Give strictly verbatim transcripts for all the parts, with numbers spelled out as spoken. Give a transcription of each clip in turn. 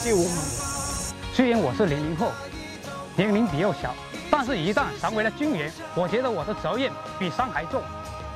第五名。虽然我是零零后，年龄比较小，但是一旦成为了军人，我觉得我的责任比伤还重。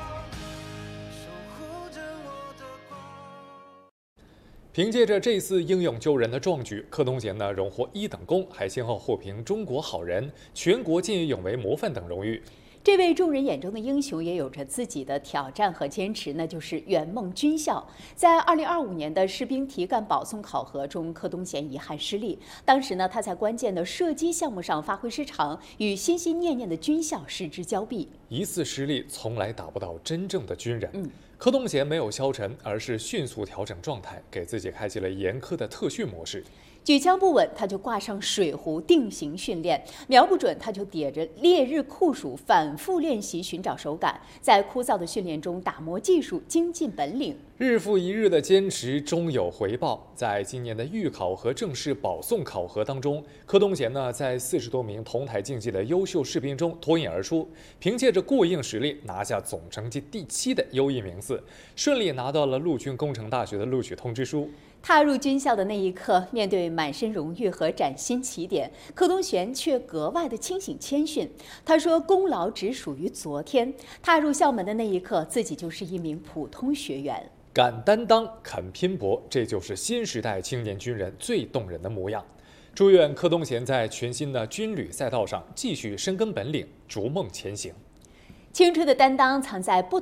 凭借着这次英勇救人的壮举，柯东贤呢荣获一等功，还先后获评中国好人、全国见义勇为模范等荣誉。 这位众人眼中的英雄也有着自己的挑战和坚持，那就是圆梦军校。在二零二五年的士兵题干保送考核中，柯东贤遗憾失利。当时呢，他在关键的射击项目上发挥失常，与心心念念的军校失之交臂。 一次失利从来打不到真正的军人。 嗯， 柯东贤没有消沉，而是迅速调整状态，给自己开启了严苛的特训模式。 举枪不稳，他就挂上水壶定型训练；瞄不准，他就叠着烈日酷暑反复练习寻找手感，在枯燥的训练中打磨技术，精进本领。 日复一日的坚持终有回报。在今年的预考和正式保送考核当中，柯东贤呢在四十多名同台竞技的优秀士兵中脱颖而出，凭借着过硬实力拿下总成绩第七的优异名次，顺利拿到了陆军工程大学的录取通知书。 踏入军校的那一刻，面对满身荣誉和崭新起点，柯东贤却格外的清醒谦逊。他说：“功劳只属于昨天。”踏入校门的那一刻，自己就是一名普通学员。 敢担当，肯拼搏，这就是新时代青年军人最动人的模样。祝愿柯东贤在全新的军旅赛道上继续深耕本领，逐梦前行。 青春的担当藏在不